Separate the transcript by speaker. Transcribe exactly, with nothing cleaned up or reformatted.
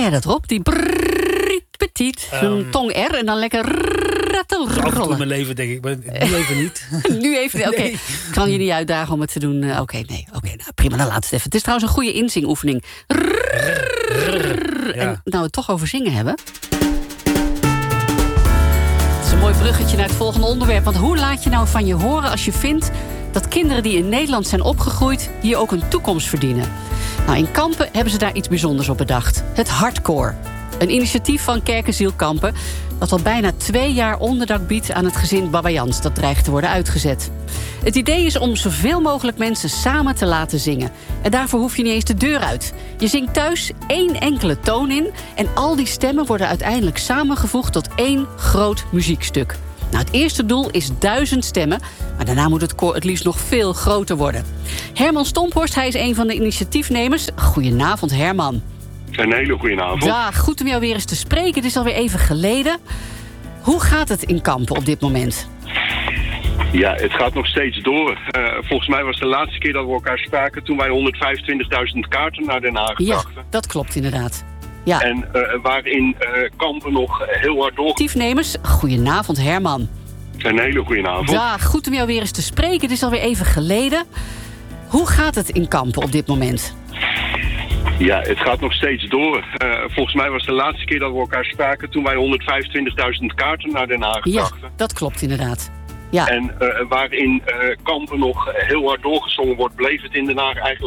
Speaker 1: jij dat, Rob? Die brrrr, petit, zo'n
Speaker 2: Um,
Speaker 1: tong R en dan lekker rattel
Speaker 2: Af en toe in
Speaker 1: rollen.
Speaker 2: mijn leven denk ik, maar nu even niet.
Speaker 1: Nu even, oké.
Speaker 2: Nee.
Speaker 1: Ik kan je niet uitdagen om het te doen. Uh, oké, okay, nee, oké, okay, nou, prima, dan laat het even. Het is trouwens een goede inzingoefening.
Speaker 2: Ja.
Speaker 1: En nou we het toch over zingen hebben. Het is een mooi bruggetje naar het volgende onderwerp. Want hoe laat je nou van je horen als je vindt dat kinderen die in Nederland zijn opgegroeid hier ook een toekomst verdienen? Nou, in Kampen hebben ze daar iets bijzonders op bedacht. Het Hardcore. Een initiatief van Kerkenziel Kampen dat al bijna twee jaar onderdak biedt aan het gezin Babayans dat dreigt te worden uitgezet. Het idee is om zoveel mogelijk mensen samen te laten zingen. En daarvoor hoef je niet eens de deur uit. Je zingt thuis één enkele toon in en al die stemmen worden uiteindelijk samengevoegd tot één groot muziekstuk. Nou, het eerste doel is duizend stemmen, maar daarna moet het koor het liefst nog veel groter worden. Herman Stomphorst, hij is een van de initiatiefnemers. Goedenavond, Herman.
Speaker 3: Een hele goede avond.
Speaker 1: Dag, goed om jou weer eens te spreken. Het is alweer even geleden. Hoe gaat het in Kampen op dit moment?
Speaker 3: Ja, het gaat nog steeds door. Uh, volgens mij was de laatste keer dat we elkaar spraken toen wij honderdvijfentwintigduizend kaarten naar Den Haag
Speaker 1: Ja,
Speaker 3: brachten.
Speaker 1: dat klopt inderdaad. Ja.
Speaker 3: En uh, waarin uh, Kampen nog heel hard door...
Speaker 1: Initiatiefnemers, goedenavond, Herman.
Speaker 3: Een hele goede avond.
Speaker 1: Dag, goed om jou weer eens te spreken. Het is alweer even geleden. Hoe gaat het in Kampen op dit moment?
Speaker 3: Ja, het gaat nog steeds door. Uh, volgens mij was de laatste keer dat we elkaar spraken toen wij honderdvijfentwintigduizend kaarten naar Den Haag
Speaker 1: Ja,
Speaker 3: brachten.
Speaker 1: dat klopt inderdaad. Ja.
Speaker 3: En uh, waarin uh, Kampen nog heel hard doorgezongen wordt, bleef het in Den Haag eigenlijk